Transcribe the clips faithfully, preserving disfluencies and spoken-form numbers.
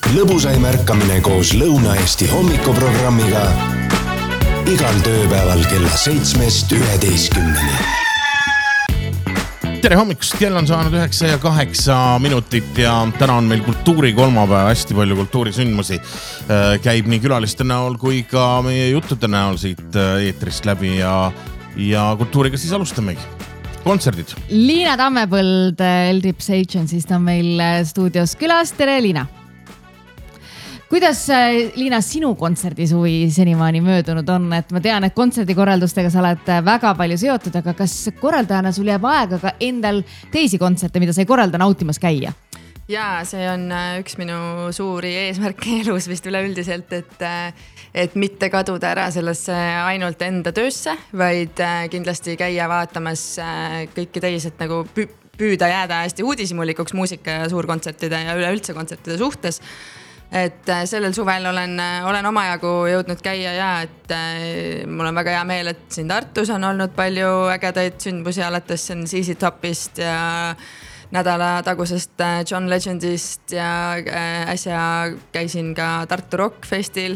lõbusaim ärkamine koos Lõuna-Eesti hommikuprogrammiga igal tööpäeval kella seitsmest üheteistkümneni. Tere hommikust, kell on saanud üheksa ja kaheksa minutit ja täna on meil kultuuri kolmapäev, hästi palju kultuurisündmusi. Käib nii külaliste näol kui ka meie juttude näol siit eetrist läbi ja, ja kultuuriga siis alustamegi. Kontserdid. Liina Tammepõld L-Tips Agency'st on meil stuudios külas. Tere, Liina! Kuidas, Liina, sinu kontserdisuvi senimaani möödunud on? Et ma tean, et kontserdikorraldustega sa oled väga palju seotud, aga kas korraldajana sul jääb aega ka endal teisi kontserte, mida sa ei korralda nautimas käia? Jaa, see on üks minu suuri eesmärke elus vist üleüldiselt, et, et mitte kaduda ära sellesse ainult enda töösse, vaid kindlasti käia vaatamas kõiki teised nagu püüda jääda hästi uudishimulikuks muusika ja suurkontsertide ja üleüldse kontsertide suhtes. Et sellel suvel olen, olen omajagu jõudnud käia ja et mul on väga hea meel, et siin Tartus on olnud palju ägedaid sündmusi alates Z Z Topist ja nädala tagusest John Legendist ja äsja käisin ka Tartu Rock Festil.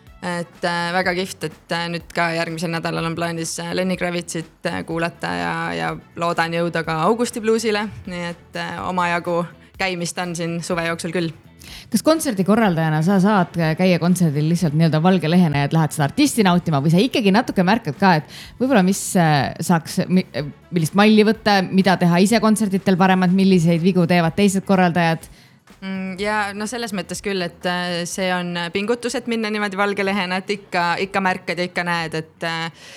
Et väga kihvt, et nüüd ka järgmisel nädalal on plaanis Lenny Kravitzit kuulata ja, ja loodan jõuda ka Augusti bluusile. Nii et omajagu käimist on siin suve jooksul küll. Kas kontserdikorraldajana sa saad käia kontserdil lihtsalt nii-öelda valge lehena, et lähed seda artisti nautima või sa ikkagi natuke märkad ka, et võib-olla mis saaks, millist malli võtta, mida teha ise kontserditel paremad, milliseid vigu teevad teised korraldajad? Ja no selles mõttes küll, et see on pingutus, et minna niimoodi valge lehena, et ikka, ikka märkad ja ikka näed, et,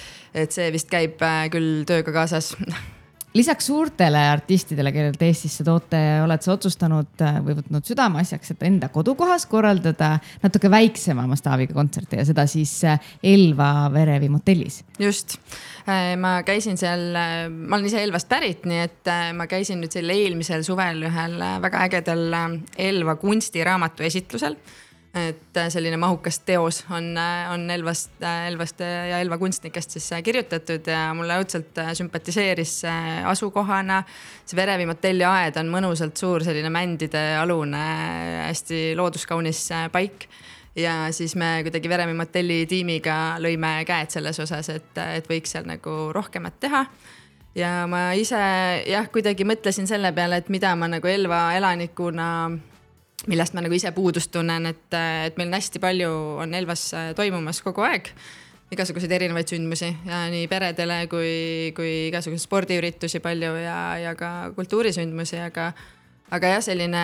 et see vist käib küll tööga kaasas. Lisaks suurtele artistidele, kellelt Eestisse toote, oled sa otsustanud või võtnud südame asjaks, et enda kodukohas korraldada natuke väiksema mastaabiga kontserte ja seda siis Elva Verevi motellis. Just. Ma käisin seal, ma olen ise Elvast pärit, nii et ma käisin nüüd selle eelmisel suvel ühel väga ägedal Elva kunstiraamatu esitlusel. Et selline mahukas teos on, on Elvast, Elvast ja Elva kunstnikest siis kirjutatud ja mulle õudselt sümpatiseeris asukohana. See Verevi motelli aed on mõnusalt suur, selline mändide alune, hästi looduskaunis paik. Ja siis me kuidagi Verevi motelli tiimiga lõime käed selles osas, et, et võiks seal nagu rohkemat teha. Ja ma ise jah, kuidagi mõtlesin selle peale, et mida ma nagu Elva elanikuna millest ma nagu ise puudust tunnen, et, et meil hästi palju on Elvas toimumas kogu aeg. Igasuguseid erinevaid sündmusi ja nii peredele kui, kui igasuguseid spordiüritusi palju ja, ja ka kultuurisündmusi, aga, aga jah, selline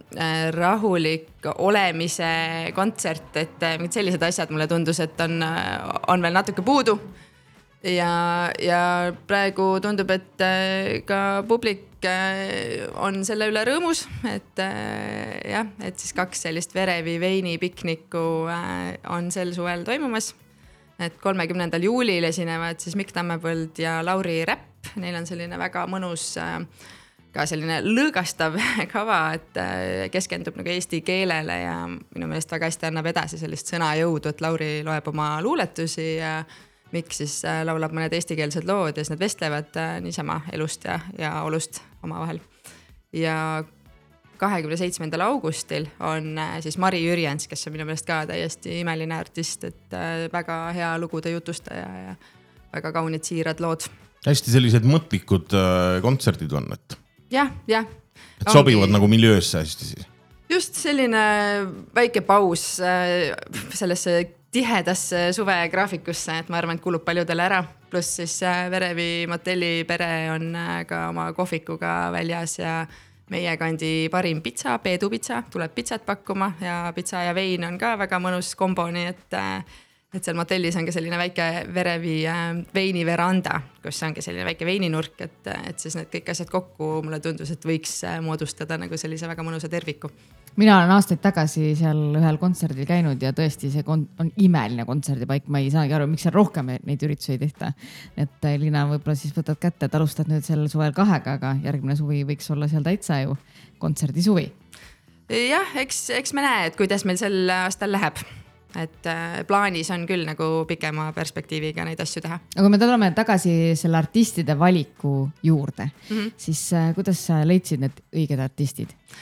rahulik olemise kontsert, et sellised asjad mulle tundus, et on, on veel natuke puudu. Ja, ja praegu tundub, et ka publik on selle üle rõõmus, et jah, et siis kaks sellist Verevi veini pikniku on sel suvel toimumas. Et kolmekümnendal juulil esinevad siis Mikk Tammepõld ja Lauri Räpp. Neil on selline väga mõnus, ka selline lõõgastav kava, et keskendub nagu eesti keelele ja minu meelest väga hästi annab edasi sellist sõnajõudu, et Lauri loeb oma luuletusi ja Mikk siis laulab mõned eestikeelsed lood ja siis need vestlevad niisama elust ja, ja olust oma vahel. Ja kahekümne seitsmendal augustil on siis Mari Jürjens, kes on minu meelest ka täiesti imeline artist, et väga hea lugude jutustaja ja väga kaunid siirad lood. Hästi sellised mõtlikud kontserdid on, et, jah, jah. et sobivad ongi nagu miljöösse hästi siis. Just selline väike paus sellesse tihedasse suve graafikusse, et ma arvan, et kulub paljudele ära. Pluss siis Verevi motelli pere on ka oma kohvikuga väljas ja meie kandi parim pitsa, Peedu pitsa, tuleb pitsat pakkuma ja pitsa ja vein on ka väga mõnus kombo, nii et, et seal motellis on ka selline väike Verevi veini veranda, kus ongi selline väike veininurk, et, et siis need kõik asjad kokku mulle tundus, et võiks moodustada nagu sellise väga mõnusa terviku. Mina olen aastaid tagasi seal ühel kontserdil käinud ja tõesti see on imeline kontserdipaik. Ma ei saagi aru, miks seal rohkem neid üritusi ei tehta. Et Liina, võib-olla siis võtad kätte, et alustad nüüd seal suvel kahega, aga järgmine suvi võiks olla seal täitsa ju kontserdisuvi. Jah, eks, eks me näe, et kuidas meil sel aastal läheb. Et plaanis on küll nagu pikema perspektiiviga neid asju teha. Aga me tuleme tagasi selle artistide valiku juurde. Mm-hmm. Siis kuidas sa leidsid need õiged artistid?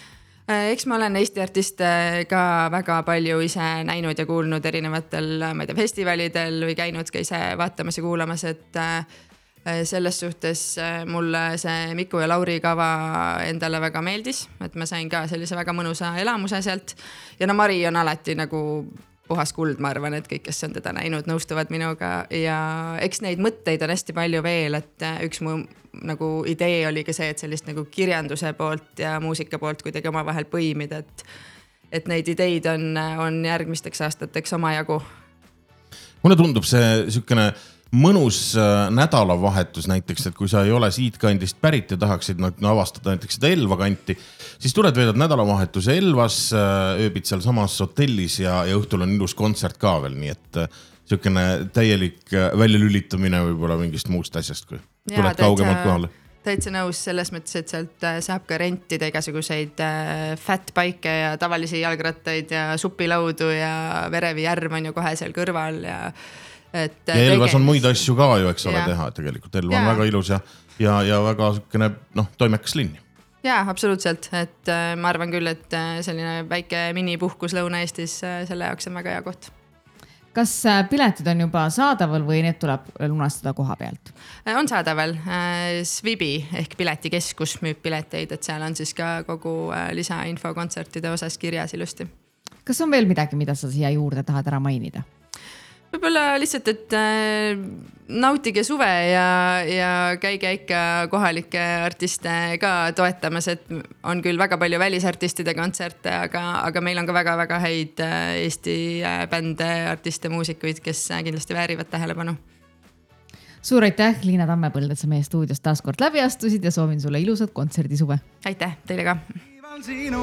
Eks ma olen Eesti artiste ka väga palju ise näinud ja kuulnud erinevatel, ma ei tea, festivalidel või käinud ka ise vaatamas ja kuulamas, et selles suhtes mulle see Miku ja Lauri kava endale väga meeldis, et ma sain ka sellise väga mõnusa elamuse sealt. Ja no Mari on alati nagu puhas kuld, ma arvan, et kõik, kes on teda näinud, nõustuvad minuga ja eks neid mõtteid on hästi palju veel, et üks mu nagu idee oli ka see, et sellist nagu kirjanduse poolt ja muusika poolt kuidagi oma vahel põimida, et, et neid ideid on, on järgmisteks aastateks omajagu. Mulle tundub see sükene mõnus nädalavahetus näiteks, et kui sa ei ole siit kandist pärit ja tahaksid no, avastada näiteks seda Elva kanti, siis tuled veedad nädalavahetuse Elvas, ööbid seal samas hotellis ja, ja õhtul on ilus kontsert ka veel, nii et sükene täielik väljalülitamine võib-olla mingist muust asjast, kui ja, tuled kaugemalt kohale. Täitsa nõus selles mõttes, et sealt saab ka rentida igasuguseid fatbike ja tavalisi jalgrattaid ja supilaudu ja Verevi järv on ju kohe seal kõrval ja Et ja Elvas on muid asju ka ju, eks ole, teha, et tegelikult Elva on väga ilus ja, ja, ja väga sükene, noh, toimekas linn. Jaa, absoluutselt, et ma arvan küll, et selline väike minipuhkus Lõuna-Eestis selle jaoks on väga hea koht. Kas piletid on juba saadaval või need tuleb lunastada koha pealt? On saadaval. Svibi ehk piletikeskus müüb pileteid, et seal on siis ka kogu lisainfo kontsertide osas kirjas ilusti. Kas on veel midagi, mida sa siia juurde tahad ära mainida? Võib-olla lihtsalt, et nautige suve ja, ja käige ikka kohalike artiste ka toetamas, et on küll väga palju välisartistide kontserte, aga, aga meil on ka väga-väga häid Eesti bände, artiste, muusikuid, kes kindlasti väärivad tähelepanu. Suur aitäh, Liina Tammepõld, et sa meie stuudios taas kord läbi astusid ja soovin sulle ilusat kontserdisuve. Aitäh, teile ka.